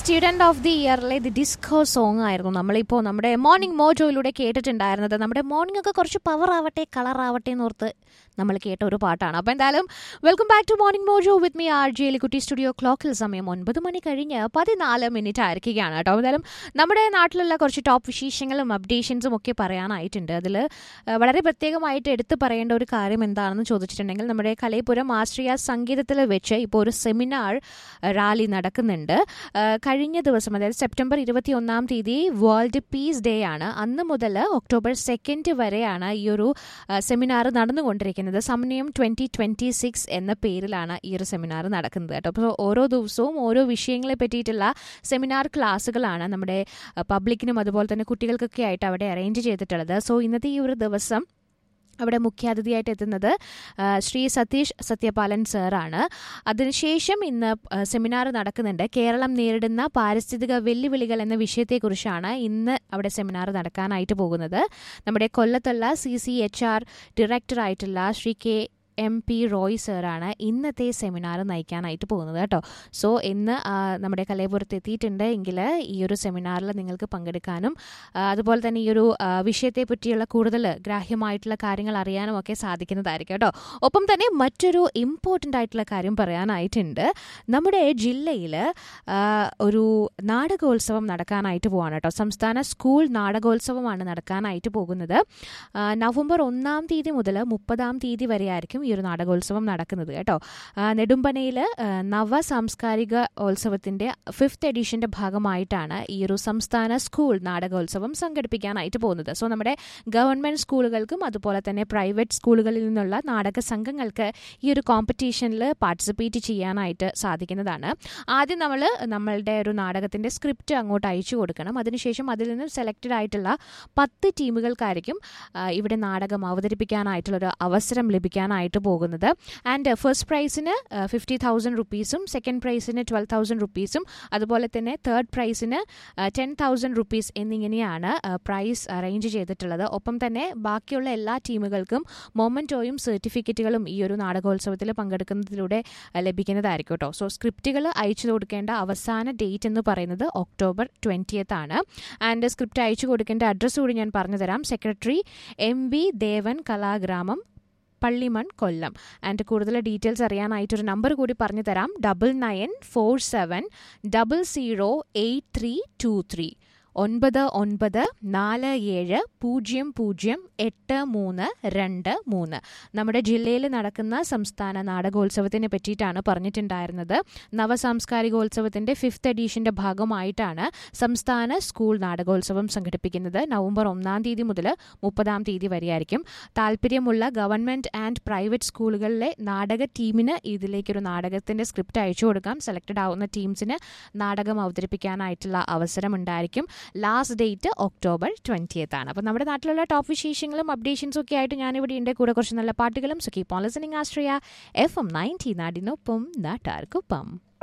Student of the ഇയറിലെ the disco song ആയിരുന്നു നമ്മളിപ്പോൾ നമ്മുടെ മോർണിംഗ് മോജോയിലൂടെ കേട്ടിട്ടുണ്ടായിരുന്നത്. നമ്മുടെ മോർണിംഗ് ഒക്കെ കുറച്ച് പവർ ആവട്ടെ, കളർ ആവട്ടെ എന്നോർത്ത് നമ്മൾ കേട്ട ഒരു പാട്ടാണ്. അപ്പോൾ എന്തായാലും welcome back to morning mojo with me R J എലിക്കുട്ടി. Studio ക്ലോക്കിൽ സമയം 9 മണി കഴിഞ്ഞ് 14 ആയിരിക്കുകയാണ് കേട്ടോ. എന്തായാലും നമ്മുടെ നാട്ടിലുള്ള കുറച്ച് ടോപ്പ് വിശേഷങ്ങളും അപ്ഡേഷൻസും ഒക്കെ പറയാനായിട്ടുണ്ട്. അതിൽ വളരെ പ്രത്യേകമായിട്ട് എടുത്തു പറയേണ്ട ഒരു കാര്യം എന്താണെന്ന് ചോദിച്ചിട്ടുണ്ടെങ്കിൽ, നമ്മുടെ കലൈപുരം ആശ്രയ സംഗീതത്തിൽ വെച്ച് ഇപ്പോൾ ഒരു സെമിനാർ റാലി നടക്കുന്നുണ്ട്. കഴിഞ്ഞ ദിവസം, അതായത് സെപ്റ്റംബർ 21 വേൾഡ് പീസ് ഡേ ആണ്. അന്ന് മുതൽ ഒക്ടോബർ 2 വരെയാണ് ഈ ഒരു സെമിനാർ നടന്നുകൊണ്ടിരിക്കുന്നത്. സമന്വയം 2026 എന്ന പേരിലാണ് ഈ ഒരു സെമിനാർ നടക്കുന്നത് കേട്ടോ. അപ്പോൾ ഓരോ ദിവസവും ഓരോ വിഷയങ്ങളെ പറ്റിയിട്ടുള്ള സെമിനാർ ക്ലാസ്സുകളാണ് നമ്മുടെ പബ്ലിക്കിനും അതുപോലെ തന്നെ കുട്ടികൾക്കൊക്കെ ആയിട്ട് അവിടെ അറേഞ്ച് ചെയ്തിട്ടുള്ളത്. സോ ഇന്നത്തെ ഈ ഒരു ദിവസം അവിടെ മുഖ്യാതിഥിയായിട്ട് എത്തുന്നത് ശ്രീ സതീഷ് സത്യപാലൻ സാറാണ്. അതിനുശേഷം ഇന്ന് സെമിനാർ നടക്കുന്നുണ്ട്. കേരളം നേരിടുന്ന പാരിസ്ഥിതിക വെല്ലുവിളികൾ എന്ന വിഷയത്തെക്കുറിച്ചാണ് ഇന്ന് അവിടെ സെമിനാർ നടക്കാനായിട്ട് പോകുന്നത്. നമ്മുടെ കൊല്ലത്തുള്ള CCHR ഡയറക്ടറായിട്ടുള്ള ശ്രീ KMP റോയ് സാറാണ് ഇന്നത്തെ സെമിനാർ നയിക്കാനായിട്ട് പോകുന്നത് കേട്ടോ. സോ ഇന്ന് നമ്മുടെ കലൈപുരത്ത് എത്തിയിട്ടുണ്ട് എങ്കിൽ ഈ ഒരു സെമിനാറിൽ നിങ്ങൾക്ക് പങ്കെടുക്കാനും അതുപോലെ തന്നെ ഈ ഒരു വിഷയത്തെ പറ്റിയുള്ള കൂടുതൽ ഗ്രാഹ്യമായിട്ടുള്ള കാര്യങ്ങൾ അറിയാനും ഒക്കെ സാധിക്കുന്നതായിരിക്കും കേട്ടോ. ഒപ്പം തന്നെ മറ്റൊരു ഇമ്പോർട്ടൻ്റ് ആയിട്ടുള്ള കാര്യം പറയാനായിട്ടുണ്ട്. നമ്മുടെ ജില്ലയിൽ ഒരു നാടകോത്സവം നടക്കാനായിട്ട് പോവാണ് കേട്ടോ. സംസ്ഥാന സ്കൂൾ നാടകോത്സവമാണ് നടക്കാനായിട്ട് പോകുന്നത്. നവംബർ 1 മുതൽ 30 വരെ ആയിരിക്കും ഈ ഒരു നാടകോത്സവം നടക്കുന്നത് കേട്ടോ. നെടുമ്പനയിൽ നവ സാംസ്കാരിക ഉത്സവത്തിൻ്റെ 5th എഡിഷൻ്റെ ഭാഗമായിട്ടാണ് ഈ ഒരു സംസ്ഥാന സ്കൂൾ നാടകോത്സവം സംഘടിപ്പിക്കാനായിട്ട് പോകുന്നത്. സോ നമ്മുടെ ഗവൺമെൻറ് സ്കൂളുകൾക്കും അതുപോലെ തന്നെ പ്രൈവറ്റ് സ്കൂളുകളിൽ നിന്നുള്ള നാടക സംഘങ്ങൾക്ക് ഈ ഒരു കോമ്പറ്റീഷനിൽ പാർട്ടിസിപ്പേറ്റ് ചെയ്യാനായിട്ട് സാധിക്കുന്നതാണ്. ആദ്യം നമ്മളുടെ ഒരു നാടകത്തിൻ്റെ സ്ക്രിപ്റ്റ് അങ്ങോട്ട് അയച്ചു കൊടുക്കണം. അതിനുശേഷം അതിൽ നിന്ന് സെലക്റ്റഡ് ആയിട്ടുള്ള 10 ടീമുകൾക്കായിരിക്കും ഇവിടെ നാടകം അവതരിപ്പിക്കാനായിട്ടുള്ളൊരു അവസരം ലഭിക്കാനായിട്ട് പോകുന്നത്. ആൻഡ് ഫസ്റ്റ് പ്രൈസിന് 50,000 റുപ്പീസും സെക്കൻഡ് പ്രൈസിന് 12,000 റുപ്പീസും അതുപോലെ തന്നെ തേർഡ് പ്രൈസിന് 10,000 റുപ്പീസ് എന്നിങ്ങനെയാണ് പ്രൈസ് അറേഞ്ച് ചെയ്തിട്ടുള്ളത്. ഒപ്പം തന്നെ ബാക്കിയുള്ള എല്ലാ ടീമുകൾക്കും മൊമെൻറ്റോയും സർട്ടിഫിക്കറ്റുകളും ഈ ഒരു നാടകോത്സവത്തിൽ പങ്കെടുക്കുന്നതിലൂടെ ലഭിക്കുന്നതായിരിക്കും കേട്ടോ. സോ സ്ക്രിപ്റ്റുകൾ അയച്ചു കൊടുക്കേണ്ട അവസാന ഡേറ്റ് എന്ന് പറയുന്നത് ഒക്ടോബർ 20 ആണ്. ആൻഡ് സ്ക്രിപ്റ്റ് അയച്ചു കൊടുക്കേണ്ട അഡ്രസ്സ് കൂടി ഞാൻ പറഞ്ഞു തരാം. Secretary MV Devan, കലാഗ്രാമം, Pallimon, Kollam. And കൂടുതൽ ഡീറ്റെയിൽസ് അറിയാനായിട്ടൊരു നമ്പർ കൂടി പറഞ്ഞു തരാം. 9947008323 9947008323. നമ്മുടെ ജില്ലയിൽ നടക്കുന്ന സംസ്ഥാന നാടകോത്സവത്തിനെ പറ്റിയിട്ടാണ് പറഞ്ഞിട്ടുണ്ടായിരുന്നത്. നവസാംസ്കാരികോത്സവത്തിൻ്റെ 5th എഡിഷൻ്റെ ഭാഗമായിട്ടാണ് സംസ്ഥാന സ്കൂൾ നാടകോത്സവം സംഘടിപ്പിക്കുന്നത്. നവംബർ 1 മുതൽ 30 വരെയായിരിക്കും. താല്പര്യമുള്ള ഗവൺമെൻറ് ആൻഡ് പ്രൈവറ്റ് സ്കൂളുകളിലെ നാടക ടീമിന് ഇതിലേക്കൊരു നാടകത്തിൻ്റെ സ്ക്രിപ്റ്റ് അയച്ചു കൊടുക്കാം. സെലക്റ്റഡ് ആവുന്ന ടീംസിന് നാടകം അവതരിപ്പിക്കാനായിട്ടുള്ള അവസരമുണ്ടായിരിക്കും. ലാസ്റ്റ് ഡേറ്റ് ഒക്ടോബർ 20 ആണ്. അപ്പോൾ നമ്മുടെ നാട്ടിലുള്ള ടോപ്പ് വിശേഷങ്ങളും അപ്ഡേഷൻസും ഒക്കെ ആയിട്ട് ഞാനിവിടെ ഉണ്ട്. കൂടെ കുറച്ച് നല്ല പാട്ടുകളും. So keep on listening Ashraya FM 90 നാടിനൊപ്പം നാട്ടാർക്കൊപ്പം.